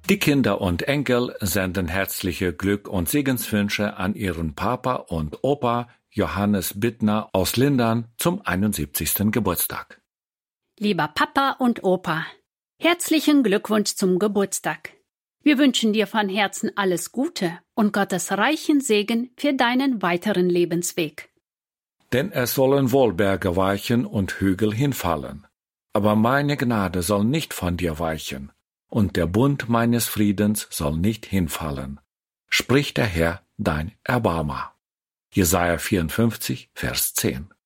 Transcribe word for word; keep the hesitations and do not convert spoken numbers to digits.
Die Kinder und Enkel senden herzliche Glück- und Segenswünsche an ihren Papa und Opa Johannes Bittner aus Lindern zum einundsiebzigsten Geburtstag. Lieber Papa und Opa, herzlichen Glückwunsch zum Geburtstag. Wir wünschen dir von Herzen alles Gute und Gottes reichen Segen für deinen weiteren Lebensweg. Denn es sollen wohl Berge weichen und Hügel hinfallen. Aber meine Gnade soll nicht von dir weichen, und der Bund meines Friedens soll nicht hinfallen, spricht der Herr, dein Erbarmer. Jesaja vierundfünfzig, Vers zehn.